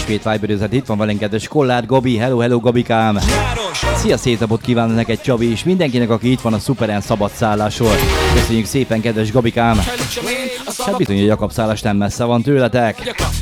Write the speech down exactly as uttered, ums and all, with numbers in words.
ismét Viberőzet, itt van velünk kedves Kollár Gabi, hello, hello Gabikám! Szia, szép napot kívánok neked Csabi, és mindenkinek, aki itt van a Szuperen szabadszállásról. Köszönjük szépen, kedves Gabikám! Hát bizony, a Jakab szállás nem messze van tőletek.